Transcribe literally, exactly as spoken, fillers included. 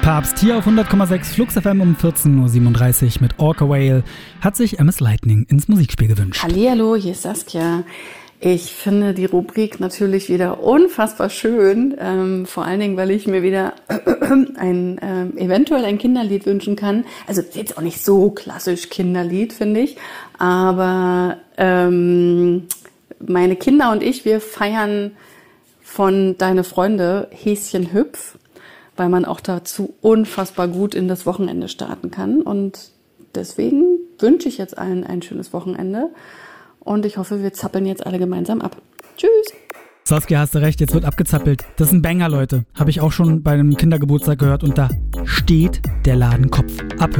Papst hier auf hundert Komma sechs Flux F M um vierzehn Uhr siebenunddreißig mit Orca Whale hat sich M S Lightning ins Musikspiel gewünscht. Hallihallo, hier ist Saskia. Ich finde die Rubrik natürlich wieder unfassbar schön, ähm, vor allen Dingen, weil ich mir wieder ein ähm, eventuell ein Kinderlied wünschen kann. Also jetzt auch nicht so klassisch Kinderlied, finde ich, aber ähm, meine Kinder und ich, wir feiern von Deine Freunde Häschen Hüpf, weil man auch dazu unfassbar gut in das Wochenende starten kann. Und deswegen wünsche ich jetzt allen ein schönes Wochenende. Und ich hoffe, wir zappeln jetzt alle gemeinsam ab. Tschüss! Saskia, hast du recht, jetzt wird abgezappelt. Das ist ein Banger, Leute. Habe ich auch schon bei einem Kindergeburtstag gehört und da steht der Laden Kopf ab.